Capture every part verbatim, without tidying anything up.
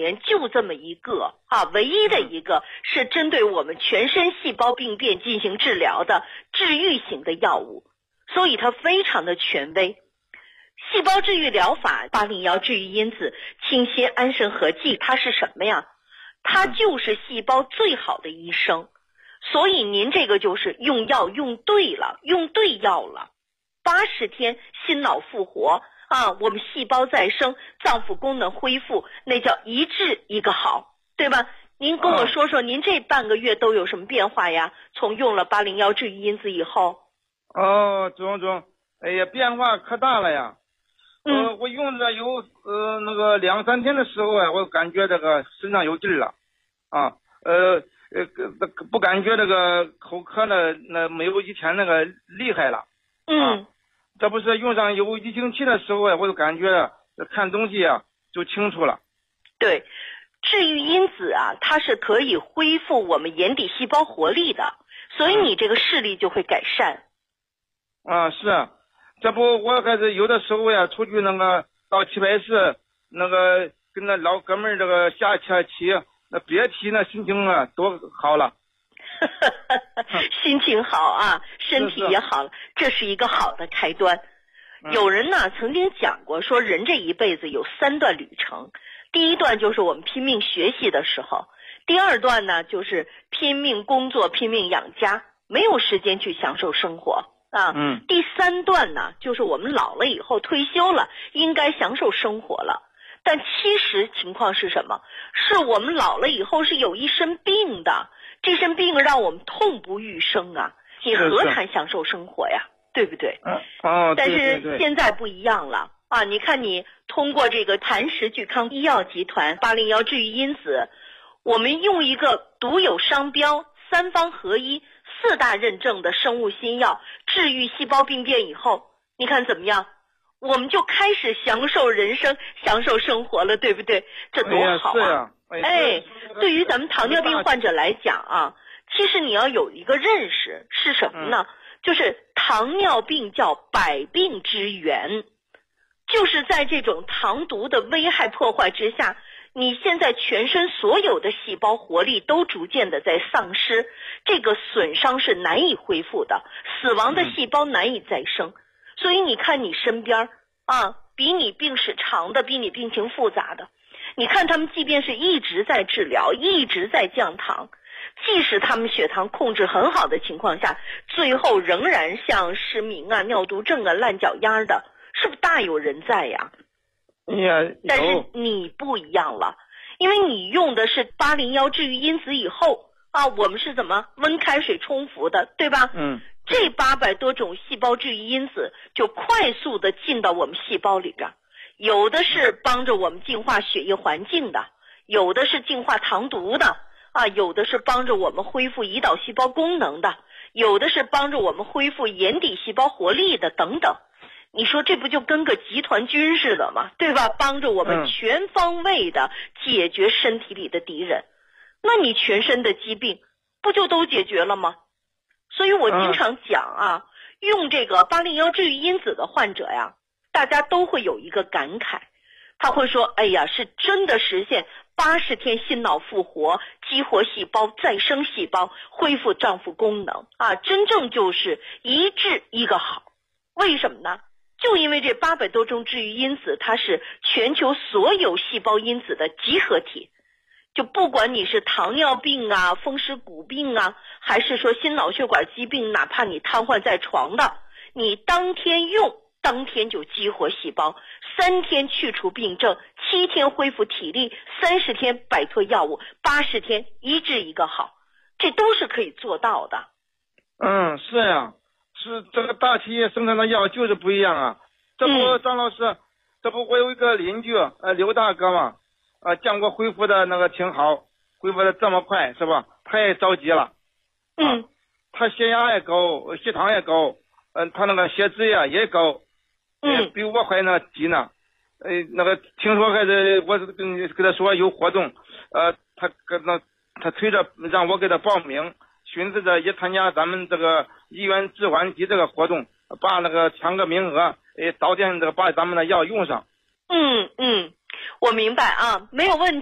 年就这么一个啊，唯一的一个是针对我们全身细胞病变进行治疗的治愈型的药物，所以它非常的权威。细胞治愈疗法八零一治愈因子清新安神合剂，它是什么呀？它就是细胞最好的医生。所以您这个就是用药用对了，用对药了，八十天心脑复活啊，我们细胞再生，脏腑功能恢复，那叫一治一个好，对吧？您跟我说说，您这半个月都有什么变化呀？从用了八零一治愈因子以后。 哦，总总，哎呀，变化可大了呀。 嗯、 呃，我用着有呃那个两三天的时候啊，我感觉这个身上有劲儿了，啊，呃。呃，不感觉这个口渴呢，那没有以前那个厉害了。 嗯、 啊，这不是用上有一星期的时候啊，我就感觉看东西啊就清楚了。 对，治愈因子啊，它是可以恢复我们眼底细胞活力的，所以你这个视力就会改善。 啊，是啊，这不我还是有的时候呀，出去那个到棋牌室，那个跟那老哥们儿这个下棋棋。那别提那心情啊多好了。 心情好啊，身体也好了，这是一个好的开端。 嗯、 有人呢曾经讲过，说人这一辈子有三段旅程，第一段就是我们拼命学习的时候，第二段呢就是拼命工作拼命养家，没有时间去享受生活啊。 嗯。 第三段呢就是我们老了以后退休了，应该享受生活了。但其实情况是什么？是我们老了以后是有一身病的，这身病让我们痛不欲生啊！你何谈享受生活呀？对不对？ 嗯哦。 但是现在不一样了啊！你看，你通过这个谭氏聚康医药集团八零一治愈因子，我们用一个独有商标、三方合一、四大认证的生物新药治愈细胞病变以后，你看怎么样？我们就开始享受人生，享受生活了，对不对？这多好啊！ 哎， 啊哎，对于咱们糖尿病患者来讲啊，其实你要有一个认识是什么呢？嗯、就是糖尿病叫百病之源，就是在这种糖毒的危害破坏之下，你现在全身所有的细胞活力都逐渐的在丧失，这个损伤是难以恢复的，死亡的细胞难以再生。嗯，所以你看你身边啊，比你病史长的，比你病情复杂的，你看他们即便是一直在治疗，一直在降糖，即使他们血糖控制很好的情况下，最后仍然像失明啊、尿毒症啊、烂脚丫的，是不是大有人在呀？ 呀， 但是你不一样了，因为你用的是八零一治愈因子以后啊，我们是怎么温开水冲服的，对吧？ 嗯。 这八百多种细胞治愈因子就快速的进到我们细胞里边，有的是帮着我们净化血液环境的，有的是净化糖毒的啊，有的是帮着我们恢复胰岛细胞功能的，有的是帮着我们恢复眼底细胞活力的等等。你说这不就跟个集团军似的吗？对吧？帮着我们全方位的解决身体里的敌人，嗯、那你全身的疾病不就都解决了吗？所以我经常讲啊，嗯、用这个八零一治愈因子的患者呀，大家都会有一个感慨，他会说，哎呀，是真的实现八十天心脑复活，激活细胞，再生细胞，恢复脏腑功能啊，真正就是一治一个好。为什么呢？就因为这八百多种治愈因子，它是全球所有细胞因子的集合体。就不管你是糖尿病啊、风湿骨病啊，还是说心脑血管疾病，哪怕你瘫痪在床的，你当天用，当天就激活细胞，三天去除病症，七天恢复体力，三十天摆脱药物，八十天一治一个好，这都是可以做到的。 嗯，是呀，是这个大企业生产的药就是不一样啊。这不， 嗯、 张老师，这不我有一个邻居，呃，刘大哥嘛。啊，见过恢复的那个挺好，恢复的这么快是吧？他也着急了。 嗯。 啊、他血压也高，血糖也高，嗯、呃，他那个血脂呀也高， 嗯， 比我还那急呢。呃，那个听说还是我跟跟他说有活动，呃，他跟那他催着让我给他报名，寻思着也参加咱们这个医院置换机这个活动，把那个抢个名额，呃，早点这个把咱们的药用上。 嗯嗯。我明白啊，没有问题。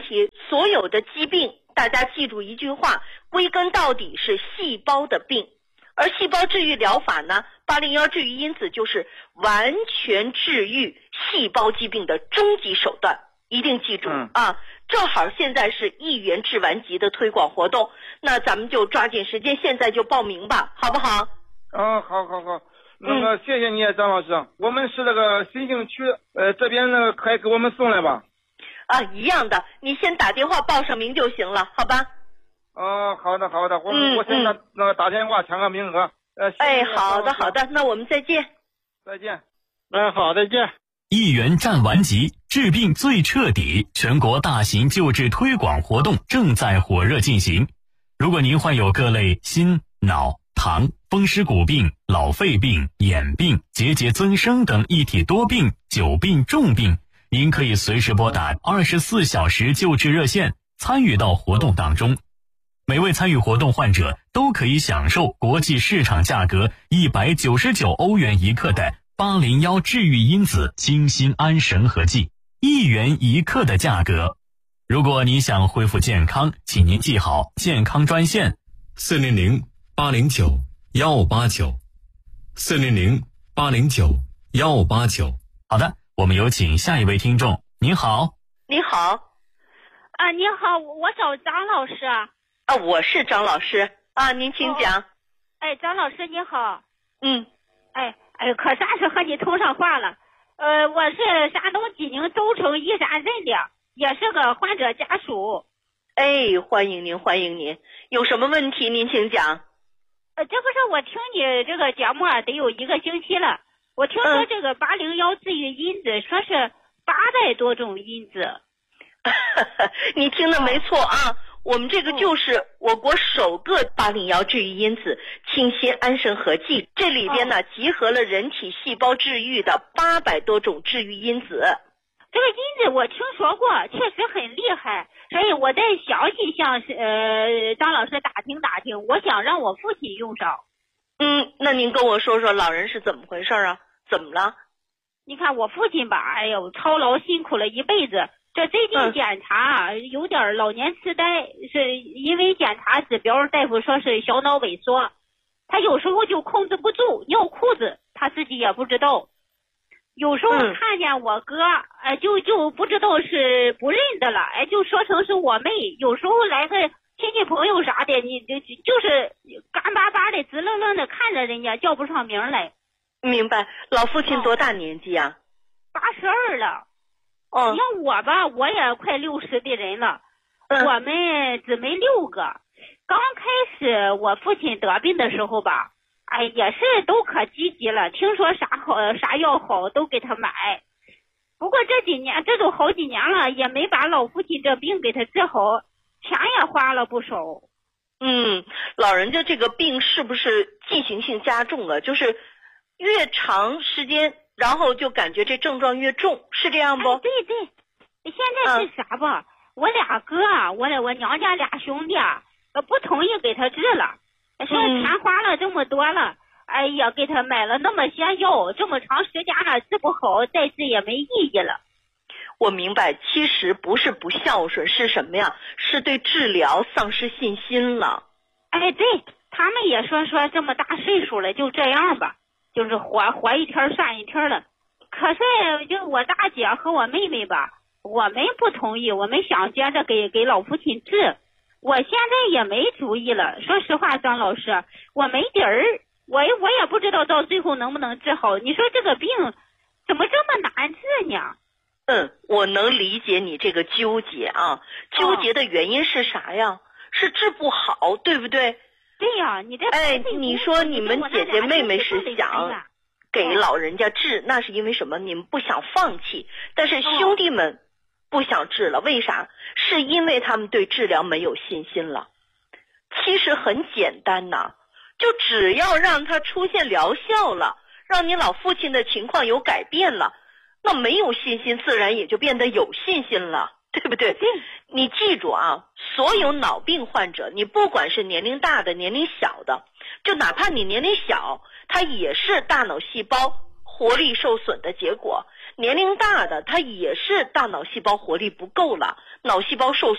所有的疾病，大家记住一句话，归根到底是细胞的病。而细胞治愈疗法呢，八零一治愈因子就是完全治愈细胞疾病的终极手段，一定记住、 嗯、 啊！正好现在是一元治完疾的推广活动，那咱们就抓紧时间，现在就报名吧，好不好？ 哦，好好好，那个谢谢你，张老师。我们是那个新兴区，呃，这边那个可以给我们送来吧？ 啊，一样的，你先打电话报上名就行了，好吧？ 哦，好的好的，我嗯我现在那个打电话抢个名额。呃， 哎，好的好的，那我们再见。 再见。哎，好，再见。 一元战完疾，治病最彻底，全国大型救治推广活动正在火热进行。如果您患有各类心、脑、糖、风湿骨病、老肺病、眼病、结节增生等一体多病、久病重病，您可以随时拨打二十四小时救治热线，参与到活动当中。每位参与活动患者都可以享受国际市场价格一百九十九欧元一克的八零一治愈因子清心安神合剂，一元一克的价格。如果你想恢复健康，请您记好健康专线四零零八零九幺八九四零零八零九幺八九。好的，我们有请下一位听众。您好。 你好。 啊，你好，我找张老师啊。 啊，我是张老师啊，您请讲。 哦、哎，张老师你好。 嗯。 哎哎，可算是和你通上话了。呃，我是山东济宁周城义山镇的，也是个患者家属。 哎，欢迎您，欢迎您。有什么问题您请讲。 呃，这不是我听你这个节目啊，得有一个星期了。我听说这个八零一治愈因子，说是八百多种因子。 你听的没错啊。我们这个就是我国首个八零一治愈因子清心安神合剂，这里边呢集合了人体细胞治愈的八百多种治愈因子。 这个因子我听说过，确实很厉害，所以我在详细向呃张老师打听打听，我想让我父亲用上。 嗯，那您跟我说说老人是怎么回事啊？怎么了？ 你看我父亲吧，哎呦，操劳辛苦了一辈子。这最近检查、啊嗯、有点老年痴呆，是因为检查指标大夫说是小脑萎缩，他有时候就控制不住尿裤子，他自己也不知道。有时候看见我哥，哎、嗯呃，就就不知道是不认得了，哎，就说成是我妹。有时候来个亲戚朋友啥的，你就就是干巴巴的、直愣愣的看着人家，叫不上名来。 明白。老父亲多大年纪啊？ 八十二了。 哦， 你像我吧，我也快六十的人了， 嗯、 我们姊妹六个。刚开始我父亲得病的时候吧，哎，也是都可积极了，听说啥好啥药好都给他买。不过这几年，这都好几年了，也没把老父亲这病给他治好，钱也花了不少。 嗯，老人家这个病是不是进行性加重了？就是越长时间。然后就感觉这症状越重，是这样不？ 哎、对对，现在是啥吧？嗯、我俩哥啊，我我娘家俩兄弟啊，不同意给他治了，说钱花了这么多了，哎呀，给他买了那么些药，这么长时间了治不好，再治也没意义了。 我明白，其实不是不孝顺，是什么呀？是对治疗丧失信心了。 哎，对，他们也说说这么大岁数了，就这样吧。就是活活一天算一天了，可是就我大姐和我妹妹吧，我们不同意，我们想接着给给老父亲治，我现在也没主意了。说实话，张老师，我没底儿，我我也不知道到最后能不能治好。你说这个病怎么这么难治呢？ 嗯，我能理解你这个纠结啊，纠结的原因是啥呀？哦、是治不好，对不对？ 对呀、啊，你这哎，你说你们姐姐妹妹是想给老人家治，那是因为什么？你们不想放弃，但是兄弟们不想治了，为啥？是因为他们对治疗没有信心了。其实很简单呐，就只要让他出现疗效了，让你老父亲的情况有改变了，那没有信心自然也就变得有信心了。对不对？你记住啊，所有脑病患者，你不管是年龄大的年龄小的，就哪怕你年龄小，它也是大脑细胞活力受损的结果。年龄大的它也是大脑细胞活力不够了，脑细胞受损